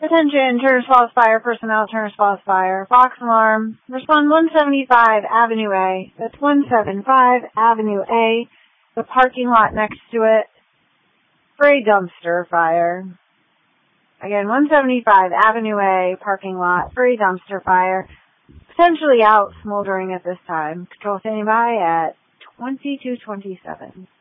Attention, Turner's Falls Fire personnel, Turner's Falls Fire. Fox alarm. Respond 175 Avenue A. That's 175 Avenue A. The parking lot next to it. For a dumpster fire. Again, 175 Avenue A, parking lot for a dumpster fire. Potentially out, smoldering at this time. Control standing by at 2227.